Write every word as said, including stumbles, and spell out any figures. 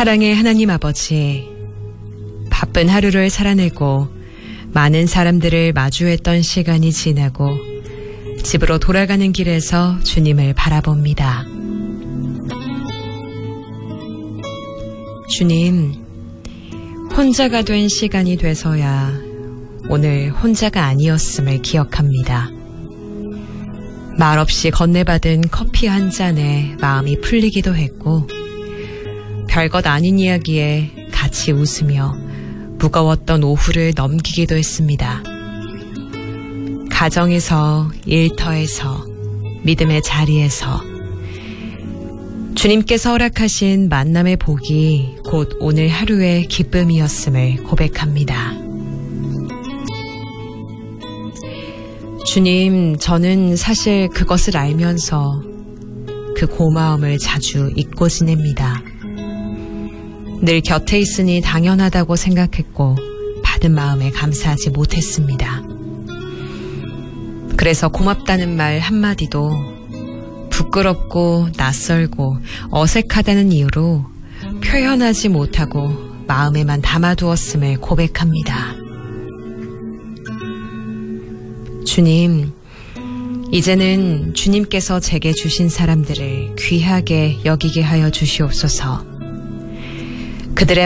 사랑의 하나님 아버지, 바쁜 하루를 살아내고 많은 사람들을 마주했던 시간이 지나고 집으로 돌아가는 길에서 주님을 바라봅니다. 주님, 혼자가 된 시간이 돼서야 오늘 혼자가 아니었음을 기억합니다. 말없이 건네받은 커피 한 잔에 마음이 풀리기도 했고, 별것 아닌 이야기에 같이 웃으며 무거웠던 오후를 넘기기도 했습니다. 가정에서, 일터에서, 믿음의 자리에서 주님께서 허락하신 만남의 복이 곧 오늘 하루의 기쁨이었음을 고백합니다. 주님, 저는 사실 그것을 알면서 그 고마움을 자주 잊고 지냅니다. 늘 곁에 있으니 당연하다고 생각했고 받은 마음에 감사하지 못했습니다. 그래서 고맙다는 말 한마디도 부끄럽고 낯설고 어색하다는 이유로 표현하지 못하고 마음에만 담아두었음을 고백합니다. 주님, 이제는 주님께서 제게 주신 사람들을 귀하게 여기게 하여 주시옵소서. 그들의